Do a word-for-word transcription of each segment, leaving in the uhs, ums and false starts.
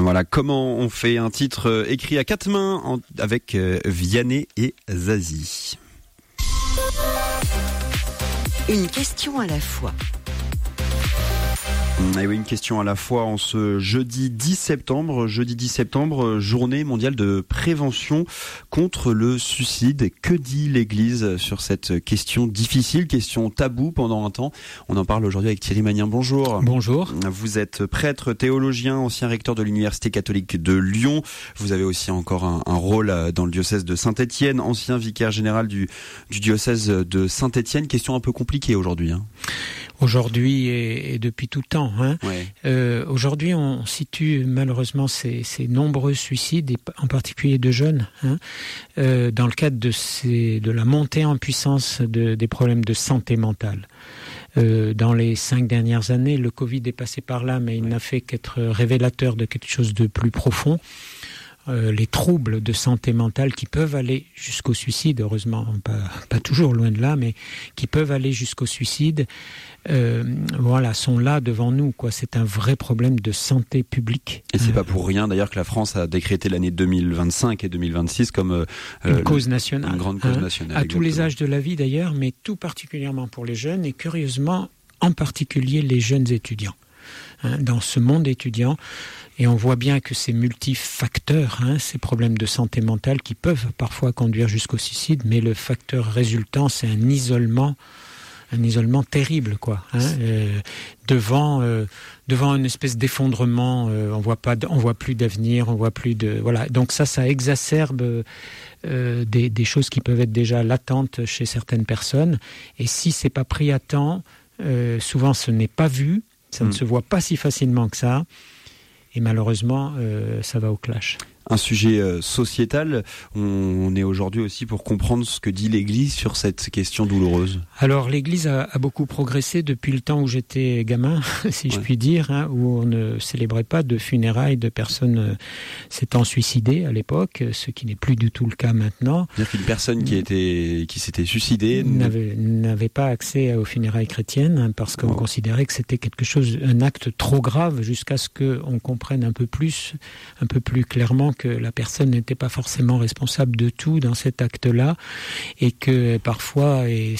Voilà, comment on fait un titre écrit à quatre mains en, avec euh, Vianney et Zazie. Une question à la fois. Et oui, une question à la fois en ce jeudi dix septembre, jeudi dix septembre, journée mondiale de prévention contre le suicide. Que dit l'Église sur cette question difficile, question taboue pendant un temps? On en parle aujourd'hui avec Thierry Magnin. Bonjour. Bonjour. Vous êtes prêtre, théologien, ancien recteur de l'Université catholique de Lyon. Vous avez aussi encore un, un rôle dans le diocèse de Saint-Étienne, ancien vicaire général du, du diocèse de Saint-Étienne. Question un peu compliquée aujourd'hui, hein. Aujourd'hui et, et depuis tout le temps. Hein. Ouais. Euh, aujourd'hui, on situe malheureusement ces, ces nombreux suicides, et en particulier de jeunes, hein, euh, dans le cadre de, ces, de la montée en puissance de, des problèmes de santé mentale. Euh, dans les cinq dernières années, le Covid est passé par là, mais il ouais. n'a fait qu'être révélateur de quelque chose de plus profond. Euh, les troubles de santé mentale qui peuvent aller jusqu'au suicide, heureusement, pas, pas toujours loin de là, mais qui peuvent aller jusqu'au suicide, euh, voilà, sont là devant nous, quoi. C'est un vrai problème de santé publique. Et c'est euh, pas pour rien d'ailleurs que la France a décrété l'année deux mille vingt-cinq et deux mille vingt-six comme euh, une cause nationale, une grande cause hein, nationale. À exactement. Tous les âges de la vie d'ailleurs, mais tout particulièrement pour les jeunes et curieusement, en particulier les jeunes étudiants. Hein, dans ce monde étudiant. Et on voit bien que ces multifacteurs, hein, ces problèmes de santé mentale qui peuvent parfois conduire jusqu'au suicide, mais le facteur résultant, c'est un isolement, un isolement terrible, quoi. Hein, euh, devant, euh, devant une espèce d'effondrement, euh, on voit pas, on voit plus d'avenir, on voit plus de, voilà. Donc ça, ça exacerbe euh, des, des choses qui peuvent être déjà latentes chez certaines personnes. Et si c'est pas pris à temps, euh, souvent ce n'est pas vu. Ça mmh. ne se voit pas si facilement que ça. Et malheureusement, euh, ça va au clash. Un sujet euh, sociétal. On, on est aujourd'hui aussi pour comprendre ce que dit l'Église sur cette question douloureuse. Alors, l'Église a, a beaucoup progressé depuis le temps où j'étais gamin, si ouais. je puis dire, hein, où on ne célébrait pas de funérailles de personnes euh, s'étant suicidées à l'époque, ce qui n'est plus du tout le cas maintenant. C'est-à-dire qu'une personne qui, était, qui s'était suicidée n'avait, n'avait pas accès aux funérailles chrétiennes, hein, parce qu'on oh. considérait que c'était quelque chose, un acte trop grave, jusqu'à ce qu'on comprenne un peu plus, un peu plus clairement que la personne n'était pas forcément responsable de tout dans cet acte-là, et que parfois, et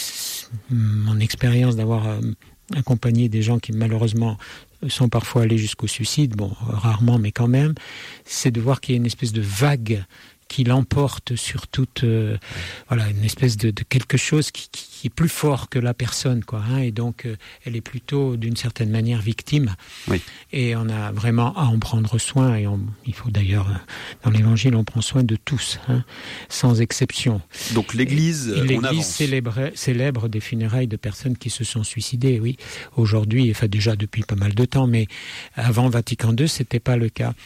mon expérience d'avoir euh, accompagné des gens qui malheureusement sont parfois allés jusqu'au suicide, bon, rarement, mais quand même, c'est de voir qu'il y a une espèce de vague qui l'emporte sur toute, euh, voilà, une espèce de, de quelque chose qui, qui est plus fort que la personne, quoi. Hein, et donc, euh, elle est plutôt, d'une certaine manière, victime. Oui. Et on a vraiment à en prendre soin. Et on, il faut d'ailleurs, dans l'Évangile, on prend soin de tous, hein, sans exception. Donc l'Église, et, et l'Église on avance. Célèbre, célèbre des funérailles de personnes qui se sont suicidées, oui. Aujourd'hui, enfin déjà depuis pas mal de temps, mais avant Vatican deux, c'était pas le cas.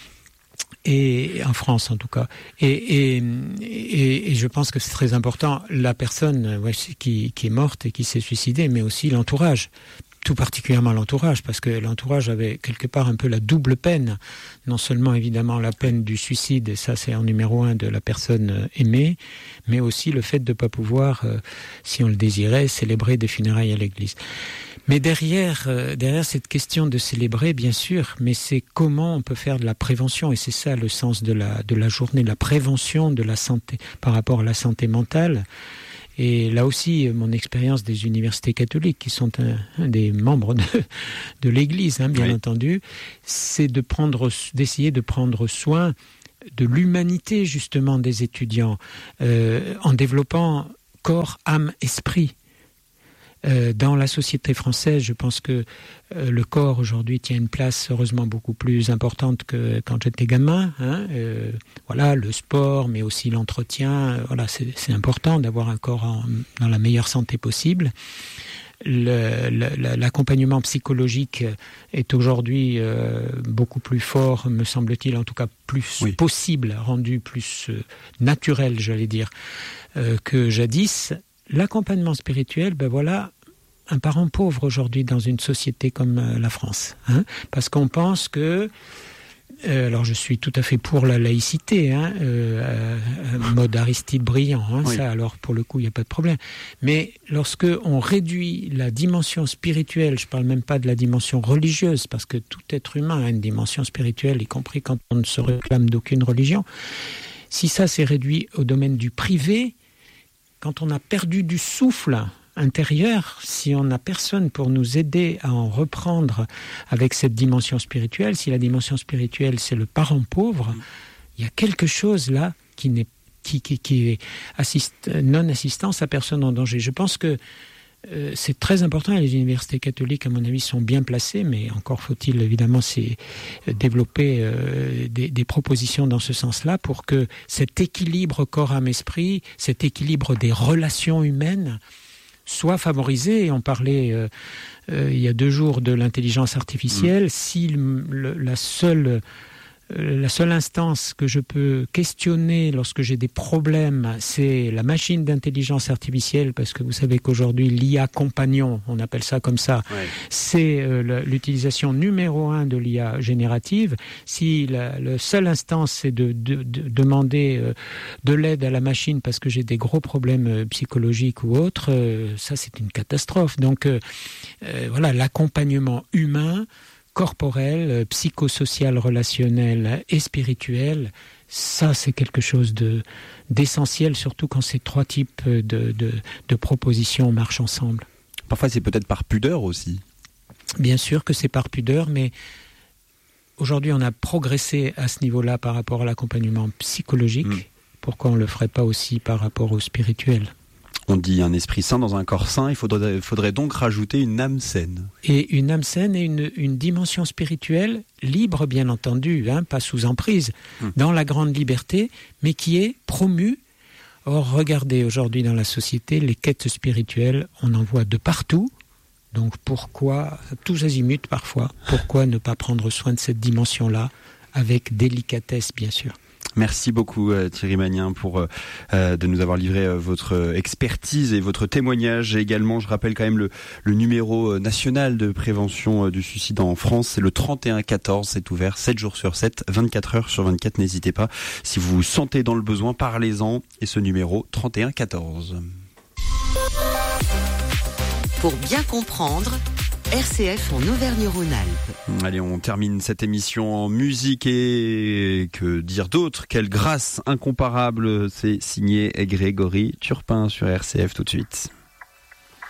Et en France en tout cas, et, et, et, et je pense que c'est très important, la personne ouais, qui, qui est morte et qui s'est suicidée, mais aussi l'entourage, tout particulièrement l'entourage, parce que l'entourage avait quelque part un peu la double peine, non seulement évidemment la peine du suicide, et ça c'est en numéro un de la personne aimée, mais aussi le fait de ne pas pouvoir, euh, si on le désirait, célébrer des funérailles à l'église. Mais derrière, euh, derrière cette question de célébrer, bien sûr, mais c'est comment on peut faire de la prévention, et c'est ça le sens de la, de la journée, la prévention de la santé, par rapport à la santé mentale. Et là aussi, mon expérience des universités catholiques, qui sont un, un des membres de, de l'Église, hein, bien oui. entendu, c'est de prendre, d'essayer de prendre soin de l'humanité, justement, des étudiants, euh, en développant corps, âme, esprit. Euh, dans la société française, je pense que euh, le corps aujourd'hui tient une place heureusement beaucoup plus importante que quand j'étais gamin. Hein, euh, voilà, le sport, mais aussi l'entretien. Euh, voilà, c'est, c'est important d'avoir un corps en, dans la meilleure santé possible. Le, le, l'accompagnement psychologique est aujourd'hui euh, beaucoup plus fort, me semble-t-il, en tout cas plus oui. possible, rendu plus euh, naturel, j'allais dire, euh, que jadis. L'accompagnement spirituel, ben voilà, un parent pauvre aujourd'hui dans une société comme la France, hein, parce qu'on pense que Euh, alors je suis tout à fait pour la laïcité, hein, euh, euh, mode Aristide Briand, hein, oui. Ça alors pour le coup il n'y a pas de problème. Mais lorsque on réduit la dimension spirituelle, je ne parle même pas de la dimension religieuse, parce que tout être humain a une dimension spirituelle, y compris quand on ne se réclame d'aucune religion. Si ça s'est réduit au domaine du privé, quand on a perdu du souffle intérieur, si on n'a personne pour nous aider à en reprendre avec cette dimension spirituelle, si la dimension spirituelle c'est le parent pauvre, il y a quelque chose là qui n'est qui, qui, qui est assist, non-assistance à personne en danger. Je pense que euh, c'est très important et les universités catholiques, à mon avis, sont bien placées, mais encore faut-il évidemment c'est, euh, développer euh, des, des propositions dans ce sens-là pour que cet équilibre corps-âme-esprit, cet équilibre des relations humaines soit favorisé. Et on parlait euh, euh, il y a deux jours de l'intelligence artificielle. Mmh. Si le, le, la seule la seule instance que je peux questionner lorsque j'ai des problèmes, c'est la machine d'intelligence artificielle, parce que vous savez qu'aujourd'hui l'I A compagnon, on appelle ça comme ça, ouais. c'est euh, l'utilisation numéro un de l'I A générative. Si la, la seule instance c'est de, de, de demander euh, de l'aide à la machine parce que j'ai des gros problèmes euh, psychologiques ou autres, euh, ça c'est une catastrophe. Donc euh, euh, voilà, l'accompagnement humain, corporel, psychosocial, relationnel et spirituel, ça c'est quelque chose de, d'essentiel, surtout quand ces trois types de, de, de propositions marchent ensemble. Parfois c'est peut-être par pudeur aussi. Bien sûr que c'est par pudeur, mais aujourd'hui on a progressé à ce niveau-là par rapport à l'accompagnement psychologique. Mmh. Pourquoi on ne le ferait pas aussi par rapport au spirituel ? On dit un esprit sain dans un corps sain, il faudrait, faudrait donc rajouter une âme saine. Et une âme saine et une, une dimension spirituelle libre, bien entendu, hein, pas sous emprise, hum. dans la grande liberté, mais qui est promue. Or, regardez aujourd'hui dans la société, les quêtes spirituelles, on en voit de partout. Donc pourquoi, tous azimuts parfois, pourquoi ne pas prendre soin de cette dimension-là, avec délicatesse bien sûr. Merci beaucoup Thierry Magnin pour euh, de nous avoir livré euh, votre expertise et votre témoignage. Et également, je rappelle quand même le, le numéro national de prévention euh, du suicide en France, c'est le trente et un quatorze, c'est ouvert sept jours sur sept, vingt-quatre heures sur vingt-quatre, n'hésitez pas. Si vous vous sentez dans le besoin, parlez-en. Et ce numéro, trente et un quatorze. Pour bien comprendre, R C F en Auvergne-Rhône-Alpes. Allez, on termine cette émission en musique et que dire d'autre? Quelle grâce incomparable, c'est signé Grégory Turpin sur R C F tout de suite.